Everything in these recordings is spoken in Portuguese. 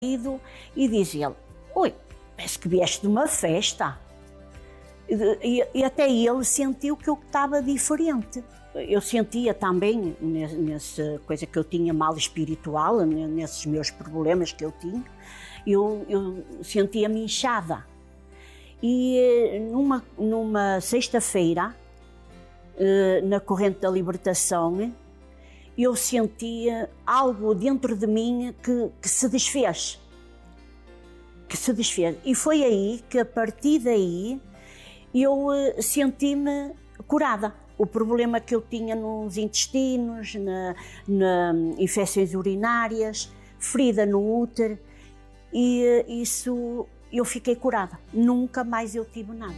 E diz ele: oi, parece que vieste de uma festa. E até ele sentiu que eu estava diferente. Eu sentia também, nessa coisa que eu tinha mal espiritual, nesses meus problemas que eu tinha, eu sentia-me inchada. E numa sexta-feira, na corrente da libertação, eu sentia algo dentro de mim que se desfez. E foi aí que, a partir daí, eu senti-me curada. O problema que eu tinha nos intestinos, na infecções urinárias, ferida no útero, e isso eu fiquei curada. Nunca mais eu tive nada.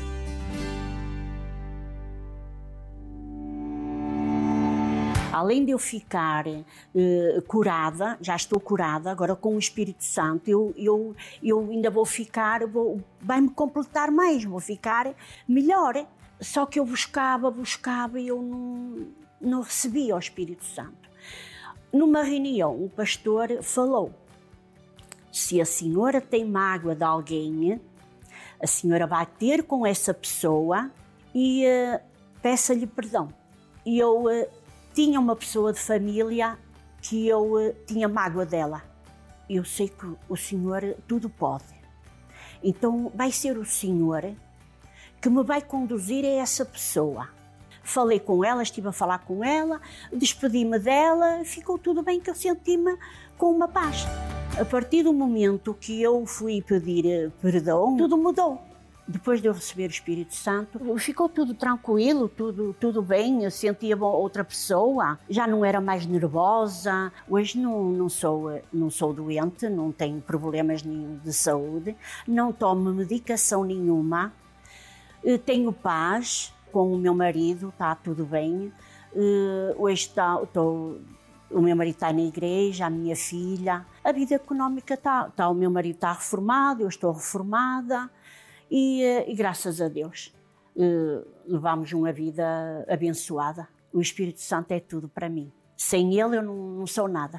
Além de eu ficar curada, já estou curada, agora com o Espírito Santo, eu ainda vou ficar, vai-me completar mais, vou ficar melhor. Só que eu buscava e eu não recebia o Espírito Santo. Numa reunião, o pastor falou: se a senhora tem mágoa de alguém, a senhora vai ter com essa pessoa e peça-lhe perdão. E eu tinha uma pessoa de família que eu tinha mágoa dela. Eu sei que o Senhor tudo pode. Então vai ser o Senhor que me vai conduzir a essa pessoa. Falei com ela, estive a falar com ela, despedi-me dela, ficou tudo bem, que eu senti-me com uma paz. A partir do momento que eu fui pedir perdão, tudo mudou. Depois de eu receber o Espírito Santo, ficou tudo tranquilo, tudo bem, eu sentia outra pessoa, já não era mais nervosa. Hoje não sou doente, não tenho problemas nenhum de saúde, não tomo medicação nenhuma, tenho paz com o meu marido, está tudo bem. Hoje o meu marido está na igreja, a minha filha, a vida económica está, o meu marido está reformado, eu estou reformada. E graças a Deus levamos uma vida abençoada. O Espírito Santo é tudo para mim. Sem ele eu não sou nada.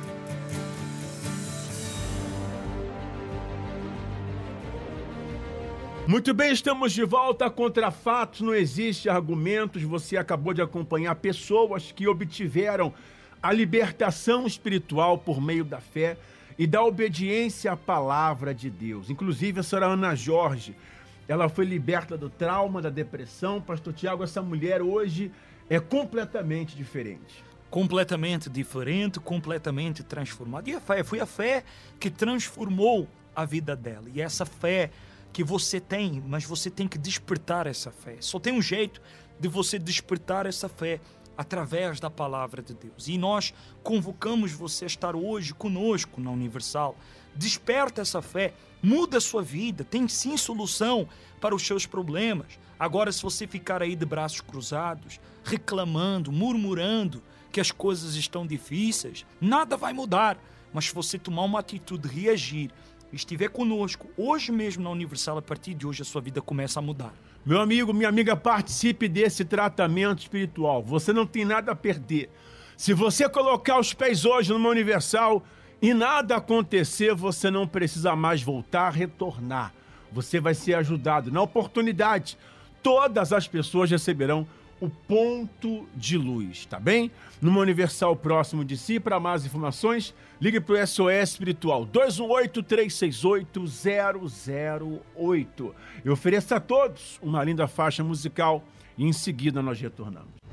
Muito bem, estamos de volta. Contra fatos não existe argumentos. Você acabou de acompanhar pessoas que obtiveram a libertação espiritual por meio da fé e da obediência à palavra de Deus. Inclusive, a senhora Ana Jorge, ela foi liberta do trauma, da depressão. Pastor Tiago, essa mulher hoje é completamente diferente. Completamente diferente, completamente transformada. E a fé, foi a fé que transformou a vida dela. E essa fé que você tem, mas você tem que despertar essa fé. Só tem um jeito de você despertar essa fé, através da palavra de Deus. E nós convocamos você a estar hoje conosco na Universal. Desperta essa fé, muda a sua vida, tem sim solução para os seus problemas. Agora, se você ficar aí de braços cruzados, reclamando, murmurando que as coisas estão difíceis, nada vai mudar. Mas se você tomar uma atitude, reagir, estiver conosco hoje mesmo na Universal, a partir de hoje a sua vida começa a mudar. Meu amigo, minha amiga, participe desse tratamento espiritual. Você não tem nada a perder. Se você colocar os pés hoje numa Universal e nada acontecer, você não precisa mais voltar, retornar. Você vai ser ajudado. Na oportunidade, todas as pessoas receberão o ponto de luz, tá bem? Numa Universal próximo de si. Para mais informações, ligue para o SOS Espiritual 218-368-008. Eu ofereço a todos uma linda faixa musical e em seguida nós retornamos.